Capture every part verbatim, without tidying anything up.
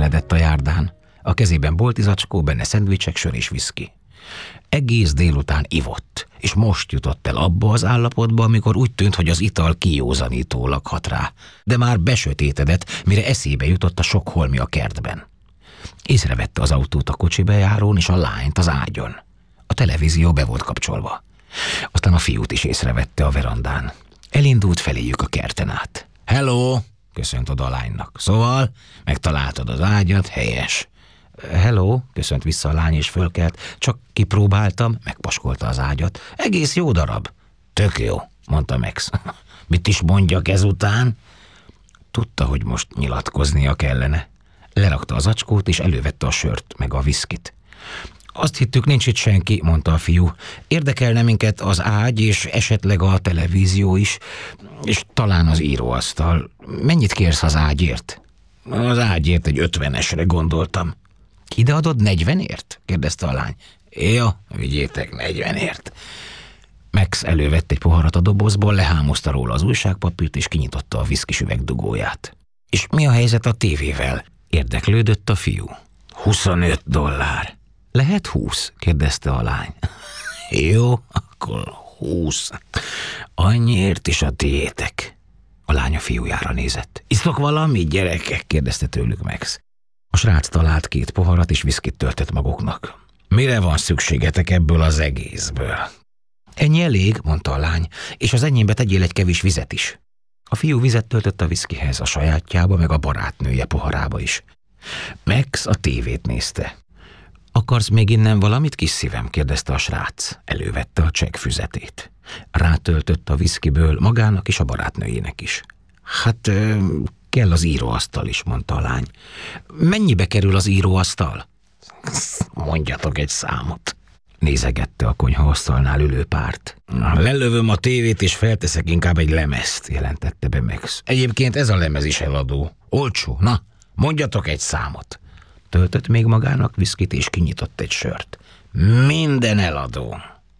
Leheledett a járdán. A kezében boltizacskó, benne szendvicsek, sör és viszki. Egész délután ivott, és most jutott el abba az állapotba, amikor úgy tűnt, hogy az ital kijózanítólag hat rá, de már besötétedett, mire eszébe jutott a sok holmi a kertben. Észrevette az autót a kocsi bejárón és a lányt az ágyon. A televízió be volt kapcsolva. Aztán a fiút is észrevette a verandán. Elindult feléjük a kerten át. Hello! Köszönt oda a lánynak. Szóval, megtaláltad az ágyat, helyes. Hello, köszönt vissza a lány és fölkelt. Csak kipróbáltam, megpaskolta az ágyat. Egész jó darab. Tök jó, mondta Max. Mit is mondjak ezután? Tudta, hogy most nyilatkoznia kellene. Lerakta az zacskót és elővette a sört, meg a viszkit. Azt hittük, nincs itt senki, mondta a fiú. Érdekelne minket az ágy és esetleg a televízió is, és talán az íróasztal. Mennyit kérsz az ágyért? Az ágyért egy ötvenesre gondoltam. Ide adod negyvenért? kérdezte a lány. Ja, vigyétek negyvenért. Max elővett egy poharat a dobozból, lehámozta róla az újságpapírt, és kinyitotta a viszkis üvegdugóját. És mi a helyzet a tévével? Érdeklődött a fiú. huszonöt dollár. Lehet húsz? kérdezte a lány. Jó, akkor húsz. Annyiért is a tiétek. A lány a fiújára nézett. Isztok valamit, gyerekek? kérdezte tőlük Max. A srác talált két poharat és viszkit töltött maguknak. Mire van szükségetek ebből az egészből? Ennyi elég, mondta a lány, és az enyémbe tegyél egy kevés vizet is. A fiú vizet töltött a viszkihez, a sajátjába, meg a barátnője poharába is. Max a tévét nézte. Akarsz még innen valamit, kis szívem? kérdezte a srác. Elővette a csekkfüzetét. Rátöltött a viszkiből magának és a barátnőjének is. Hát kell az íróasztal is, mondta a lány. Mennyibe kerül az íróasztal? Mondjatok egy számot. Nézegette a konyhaasztalnál ülő párt. Lelövöm a tévét és felteszek inkább egy lemezt, jelentette be Max. Egyébként ez a lemez is eladó. Olcsó, na, mondjatok egy számot. Töltött még magának viszkit és kinyitott egy sört. Minden eladó.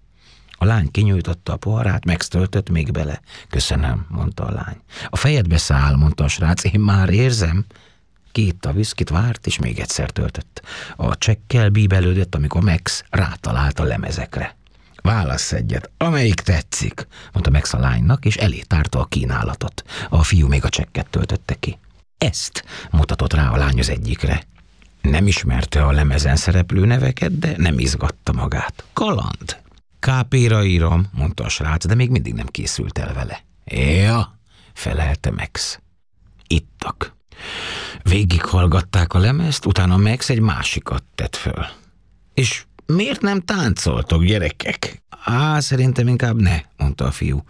A lány kinyújtotta a poharát, Max töltött még bele. Köszönöm, mondta a lány. A fejedbe száll, mondta a srác, én már érzem. Kiitta a viszkit, várt, és még egyszer töltött. A csekkel bíbelődött, amikor Max rátalált a lemezekre. Válassz egyet, amelyik tetszik, mondta Max a lánynak, és elé tárta a kínálatot. A fiú még a csekket töltötte ki. Ezt mutatott rá a lány az egyikre. Nem ismerte a lemezen szereplő neveket, de nem izgatta magát. Kaland. ká pé-ra írom, mondta a srác, de még mindig nem készült el vele. Ja, felelte Max. Ittak. Végighallgatták a lemezt, utána Max egy másikat tett föl. És miért nem táncoltok, gyerekek? Á, szerintem inkább ne, mondta a fiú.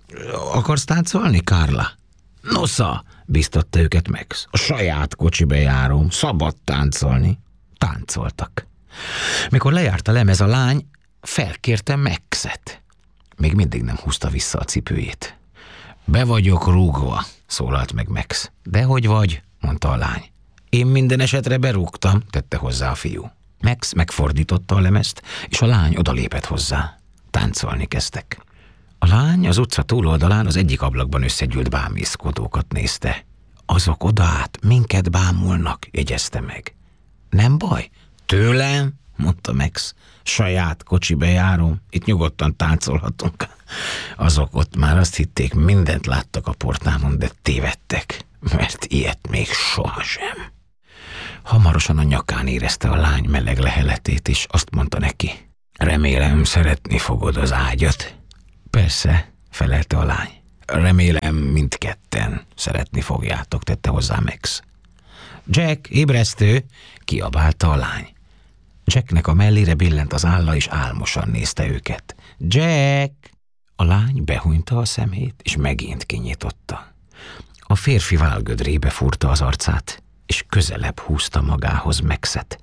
Akarsz táncolni, Carla? Nosza, biztatta őket Max. A saját kocsibe járom, szabad táncolni. Táncoltak. Mikor lejárt a lemez, a lány felkérte Maxet. Még mindig nem húzta vissza a cipőjét. Be vagyok rúgva, szólalt meg Max. Dehogy vagy, mondta a lány. Én minden esetre berúgtam, tette hozzá a fiú. Max megfordította a lemezt, és a lány odalépett hozzá. Táncolni kezdtek. A lány az utca túloldalán az egyik ablakban összegyűlt bámészkodókat nézte. Azok odaát minket bámulnak, jegyezte meg. Nem baj? Tőlem? Mondta Max. Saját kocsibe járom, itt nyugodtan táncolhatunk. Azok ott már azt hitték, mindent láttak a portámon, de tévedtek, mert ilyet még sohasem. Hamarosan a nyakán érezte a lány meleg leheletét, és azt mondta neki. Remélem, szeretni fogod az ágyat. Persze, felelte a lány. Remélem, mindketten szeretni fogjátok, tette hozzá Max. Jack, ébresztő, kiabálta a lány. Jacknek a mellére billent az álla, és álmosan nézte őket. Jack! A lány behúnyta a szemét, és megint kinyitotta. A férfi válgödrébe fúrta az arcát, és közelebb húzta magához Maxet.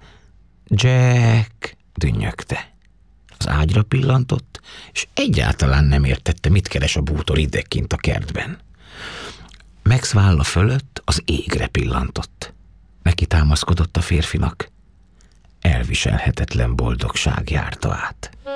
Jack! Dünnyögte. Az ágyra pillantott, és egyáltalán nem értette, mit keres a bútor idekint a kertben. Max válla fölött az égre pillantott. Neki támaszkodott a férfinak. Elviselhetetlen boldogság járta át.